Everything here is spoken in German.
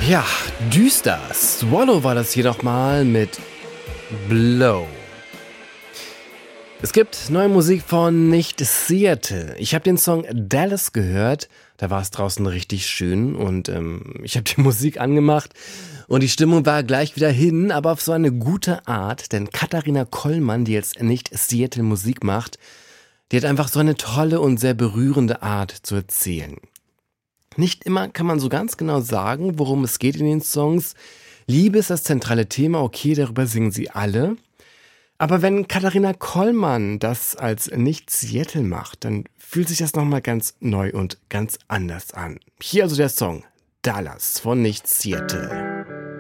Ja, düster. Swallow war das hier nochmal mit Blow. Es gibt neue Musik von Nicht Seattle. Ich habe den Song Dallas gehört. Da war es draußen richtig schön und ich habe die Musik angemacht und die Stimmung war gleich wieder hin, aber auf so eine gute Art, denn Katharina Kollmann, die jetzt Nicht Seattle Musik macht, die hat einfach so eine tolle und sehr berührende Art zu erzählen. Nicht immer kann man so ganz genau sagen, worum es geht in den Songs. Liebe ist das zentrale Thema, okay, darüber singen sie alle. Aber wenn Katharina Kollmann das als Nicht Seattle macht, dann fühlt sich das nochmal ganz neu und ganz anders an. Hier also der Song Dallas von Nicht Seattle.